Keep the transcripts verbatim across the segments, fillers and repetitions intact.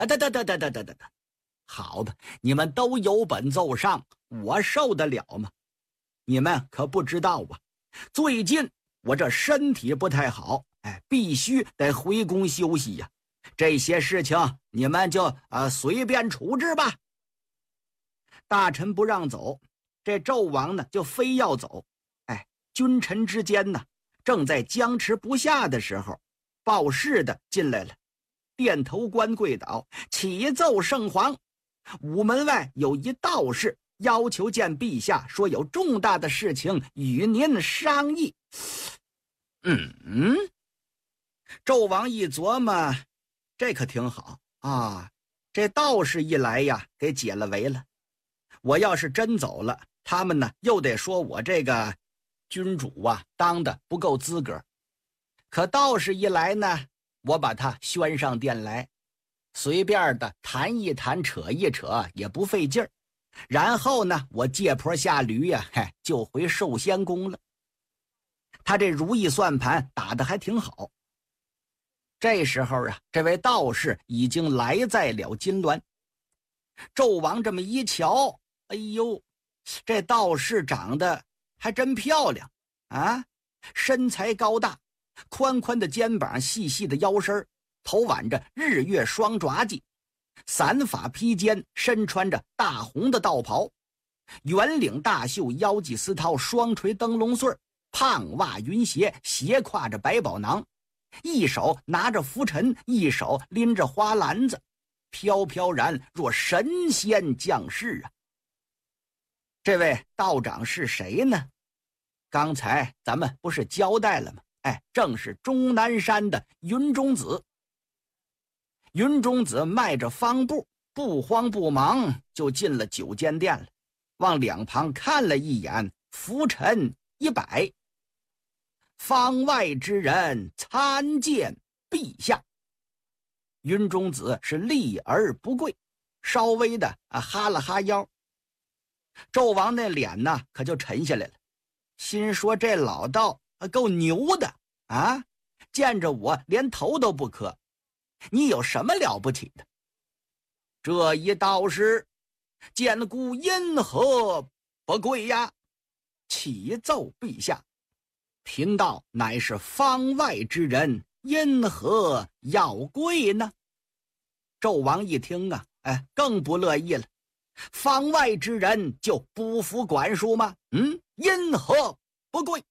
啊，得得得得得得得得，好吧，你们都有本奏上，我受得了吗？你们可不知道啊，最近我这身体不太好，哎，必须得回宫休息呀。这些事情你们就呃随便处置吧。大臣不让走，这纣王呢就非要走。哎，君臣之间呢正在僵持不下的时候，报事的进来了，殿头官跪倒，启奏圣皇，午门外有一道士要求见陛下，说有重大的事情与您商议。嗯嗯，纣王一琢磨，这可挺好啊，这道士一来呀，给解了围了。我要是真走了，他们呢又得说我这个君主啊当的不够资格。可道士一来呢，我把他宣上殿来，随便的谈一谈，扯一扯也不费劲儿。然后呢，我借坡下驴呀、啊，嘿，就回寿仙宫了。他这如意算盘打得还挺好。这时候啊，这位道士已经来在了金銮。纣王这么一瞧，哎呦，这道士长得还真漂亮啊，身材高大，宽宽的肩膀，细细的腰身，头挽着日月双爪髻，散发披肩，身穿着大红的道袍，圆领大袖，腰系丝绦，双垂灯笼穗，胖袜云鞋，斜挎着百宝囊，一手拿着拂尘，一手拎着花篮子，飘飘然若神仙降世啊！这位道长是谁呢？刚才咱们不是交代了吗？哎，正是终南山的云中子。云中子迈着方步，不慌不忙就进了九间殿了，往两旁看了一眼，拂尘一摆，方外之人参见陛下。云中子是立而不跪，稍微的啊哈了哈腰。纣王那脸呢可就沉下来了，心说这老道够牛的啊，见着我连头都不磕，你有什么了不起的？这一道士见故因何不跪呀？启奏陛下，贫道乃是方外之人，因何要跪呢？纣王一听啊，哎，更不乐意了。方外之人就不服管束吗？嗯，因何不跪？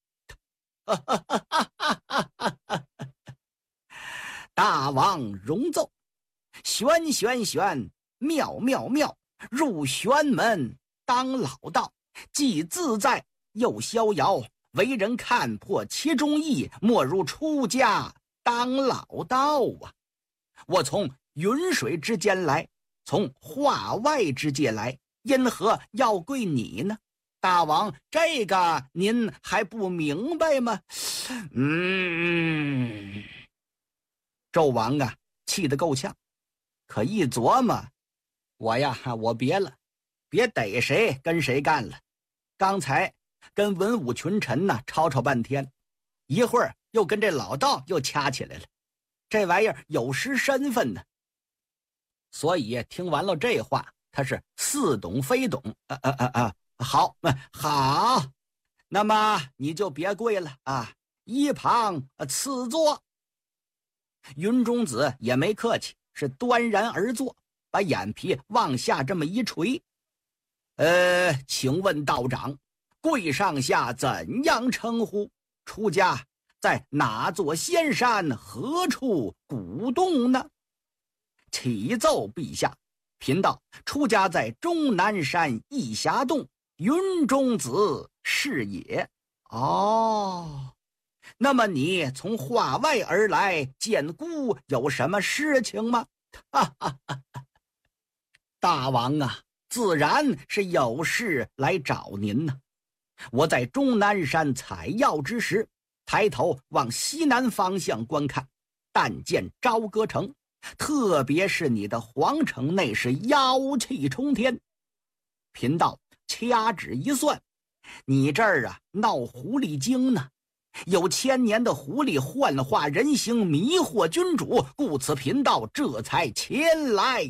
大王容奏，玄玄玄，妙妙妙，入玄门当老道，既自在又逍遥，为人看破其中意，莫如出家当老道啊！我从云水之间来，从化外之界来，因何要跪你呢？大王，这个您还不明白吗？嗯，纣王啊，气得够呛，可一琢磨，我呀，我别了，别逮谁跟谁干了。刚才跟文武群臣呢吵吵半天，一会儿又跟这老道又掐起来了，这玩意儿有失身份呢。所以听完了这话，他是似懂非懂。啊啊啊啊！好，好，那么你就别跪了啊，一旁赐座。云中子也没客气，是端然而坐，把眼皮往下这么一垂。呃，请问道长，贵上下怎样称呼？出家在哪座仙山，何处古洞呢？启奏陛下，贫道出家在终南山义霞洞，云中子是也。哦，那么你从化外而来见孤，有什么事情吗？哈哈哈哈！大王啊，自然是有事来找您呢。我在终南山采药之时，抬头往西南方向观看，但见朝歌城，特别是你的皇城内是妖气冲天。贫道掐指一算，你这儿啊闹狐狸精呢， 有千年的狐狸幻化人形，迷惑君主，故此贫道这才前来。